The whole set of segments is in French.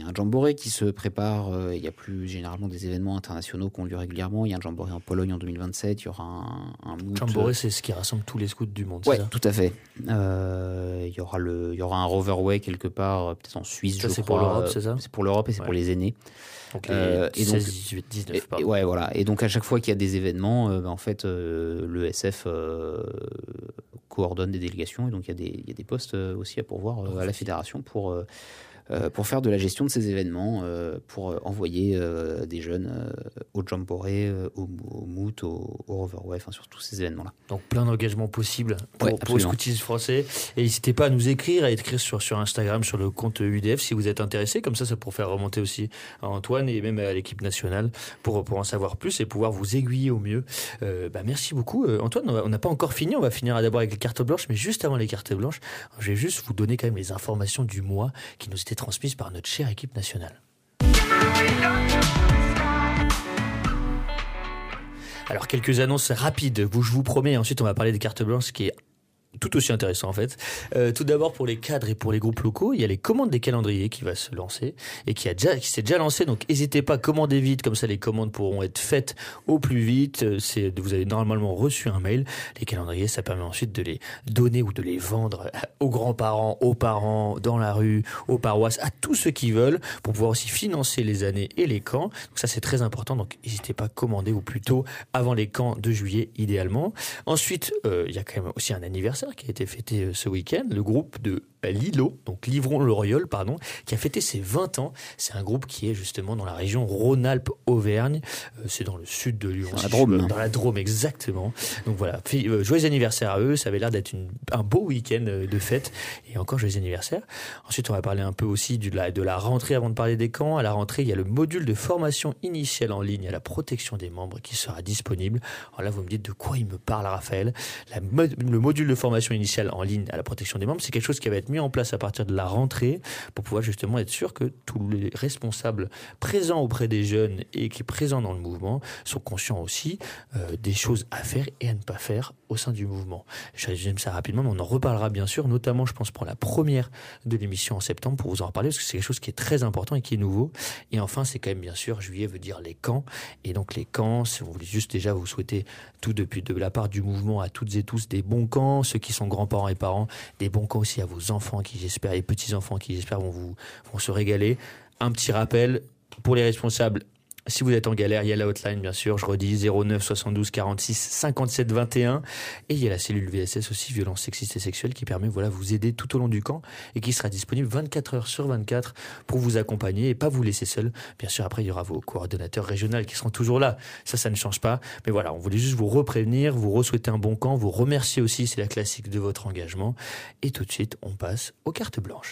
un jamboree qui se prépare. Il y a plus généralement des événements internationaux qui ont lieu régulièrement. Il y a un jamboree en Pologne en 2027. Il y aura un moot. Jamboree, c'est ce qui rassemble tous les scouts du monde, Ouais, c'est ça? tout à fait. Il y aura un Roverway quelque part, peut-être en Suisse, Ça, je c'est crois. pour l'Europe, c'est ça? C'est pour l'Europe et c'est Ouais. pour les aînés. Donc les et 16, donc- 18, 19, Et pardon. ouais, voilà. Et donc à chaque fois qu'il y a des événements, en fait, le SF coordonne des délégations. Et donc il y a des postes aussi à pourvoir à la fédération pour faire de la gestion de ces événements, pour envoyer des jeunes au Jamboree, au Moot, au Roverway, enfin sur tous ces événements-là. Donc plein d'engagements possibles pour le absolument. scoutisme français. Et n'hésitez pas à nous écrire, sur Instagram, sur le compte UDF si vous êtes intéressé. Comme ça pour faire remonter aussi à Antoine et même à l'équipe nationale pour en savoir plus et pouvoir vous aiguiller au mieux. Merci beaucoup Antoine. On n'a pas encore fini. On va finir d'abord avec les cartes blanches. Mais juste avant les cartes blanches, je vais juste vous donner quand même les informations du mois qui nous étaient transmises par notre chère équipe nationale. Alors, quelques annonces rapides, je vous promets, ensuite on va parler des cartes blanches, qui est tout aussi intéressant en fait. Tout d'abord pour les cadres et pour les groupes locaux, il y a les commandes des calendriers qui va se lancer et qui s'est déjà lancé. Donc n'hésitez pas, commandez vite, comme ça les commandes pourront être faites au plus vite. Vous avez normalement reçu un mail. Les calendriers, ça permet ensuite de les donner ou de les vendre aux grands-parents, aux parents, dans la rue, aux paroisses, à tous ceux qui veulent, pour pouvoir aussi financer les années et les camps. Donc ça c'est très important. Donc n'hésitez pas à commander au plus tôt avant les camps de juillet idéalement. Ensuite, il y a quand même aussi un anniversaire qui a été fêté ce week-end, le groupe de Lilo, donc Livron-l'Oriol, qui a fêté ses 20 ans. C'est un groupe qui est justement dans la région Rhône-Alpes-Auvergne. C'est dans le sud de Lyon. Dans la Drôme. Dans la Drôme, exactement. Donc voilà, joyeux anniversaire à eux. Ça avait l'air d'être un beau week-end de fête. Et encore joyeux anniversaire. Ensuite, on va parler un peu aussi de la rentrée avant de parler des camps. À la rentrée, il y a le module de formation initiale en ligne à la protection des membres qui sera disponible. Alors là, vous me dites de quoi il me parle, Raphaël. Le module de formation initiale en ligne à la protection des membres, c'est quelque chose qui va être mis en place à partir de la rentrée pour pouvoir justement être sûr que tous les responsables présents auprès des jeunes et qui sont présents dans le mouvement sont conscients aussi des choses à faire et à ne pas faire au sein du mouvement. Je résume ça rapidement, mais on en reparlera bien sûr, notamment je pense pour la première de l'émission en septembre pour vous en reparler, parce que c'est quelque chose qui est très important et qui est nouveau. Et enfin, c'est quand même bien sûr, juillet veut dire les camps. Et donc les camps, si vous voulez juste déjà vous souhaiter tout depuis de la part du mouvement à toutes et tous des bons camps, ceux qui sont grands-parents et parents, des bons camps aussi à vos enfants qui j'espère, les petits-enfants qui j'espère vont se régaler. Un petit rappel pour les responsables, si vous êtes en galère, il y a la hotline bien sûr, je redis 09 72 46 57 21 et il y a la cellule VSS aussi, violence sexiste et sexuelle, qui permet vous aider tout au long du camp et qui sera disponible 24 heures sur 24 pour vous accompagner et pas vous laisser seul. Bien sûr, après il y aura vos coordonnateurs régionaux qui seront toujours là, ça ne change pas, mais voilà, on voulait juste vous reprévenir, vous re-souhaiter un bon camp, vous remercier aussi, c'est la classique de votre engagement. Et tout de suite, on passe aux cartes blanches.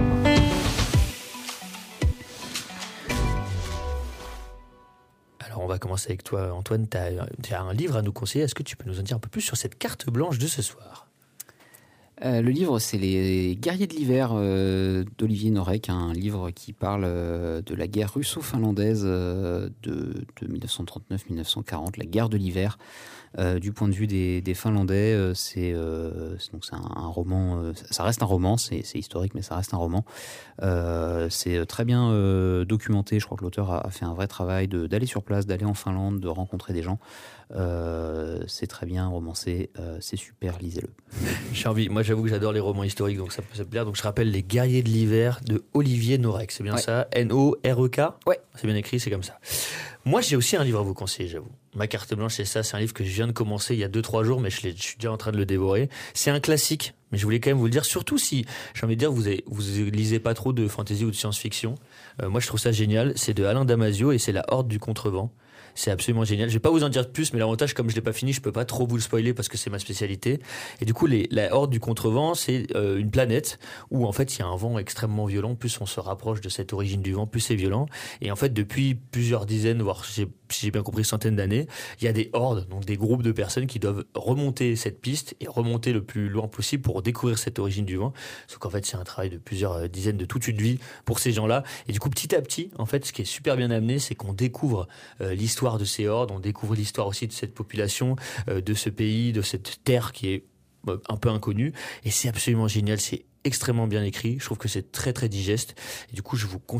Alors on va commencer avec toi Antoine, tu as un livre à nous conseiller, est-ce que tu peux nous en dire un peu plus sur cette carte blanche de ce soir ? Le livre, c'est Les Guerriers de l'hiver d'Olivier Norek, un livre qui parle de la guerre russo-finlandaise de 1939-1940, la guerre de l'hiver. Du point de vue des Finlandais, c'est un roman, ça reste un roman, c'est historique, mais ça reste un roman. C'est très bien documenté, je crois que l'auteur a fait un vrai travail d'aller sur place, d'aller en Finlande, de rencontrer des gens. C'est très bien romancé, c'est super, lisez-le. J'ai envie, moi j'avoue que j'adore les romans historiques, donc ça peut me plaire. Donc je rappelle Les Guerriers de l'hiver de Olivier Norek, c'est bien ça ? N-O-R-E-K ? Ouais. C'est bien écrit, c'est comme ça. Moi j'ai aussi un livre à vous conseiller, j'avoue. Ma carte blanche, c'est ça, c'est un livre que je viens de commencer il y a 2-3 jours, mais je suis déjà en train de le dévorer. C'est un classique, mais je voulais quand même vous le dire, surtout si, j'ai envie de dire, vous lisez pas trop de fantasy ou de science-fiction. Moi je trouve ça génial, c'est de Alain Damasio et c'est La Horde du Contrevent. C'est absolument génial. Je vais pas vous en dire plus, mais l'avantage, comme je l'ai pas fini, je peux pas trop vous le spoiler parce que c'est ma spécialité. Et du coup, la Horde du Contrevent, c'est une planète où en fait il y a un vent extrêmement violent. Plus on se rapproche de cette origine du vent, plus c'est violent. Et en fait, depuis plusieurs dizaines, voire si j'ai bien compris centaines d'années, il y a des hordes, donc des groupes de personnes qui doivent remonter cette piste et remonter le plus loin possible pour découvrir cette origine du vent. Sauf qu'en fait, c'est un travail de plusieurs dizaines, de toute une vie pour ces gens-là. Et du coup, petit à petit, en fait, ce qui est super bien amené, c'est qu'on découvre l'histoire de ces hordes, on découvre l'histoire aussi de cette population, de ce pays, de cette terre qui est un peu inconnue. Et c'est absolument génial, c'est extrêmement bien écrit. Je trouve que c'est très très digeste. Et du coup, je vous conseille